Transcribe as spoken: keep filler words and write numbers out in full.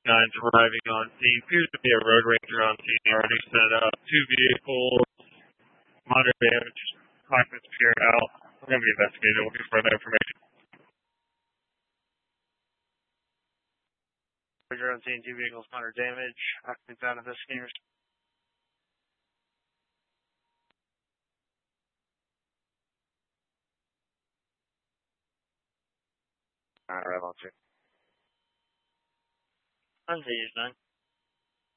Nine's arriving on scene. Appears to be a road ranger on scene. Already set up two vehicles. Minor damage. Occupants cleared out. We're going to be investigating. Looking for further information. Ranger on scene. Two vehicles. Minor damage. Occupants out. Investigators. Alright, right on scene. I'm nine.